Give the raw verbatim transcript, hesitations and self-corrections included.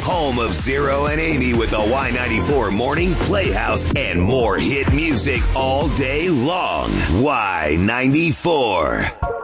home of Zero and Amy with the Y ninety-four Morning Playhouse and more hit music all day long. Y ninety-four.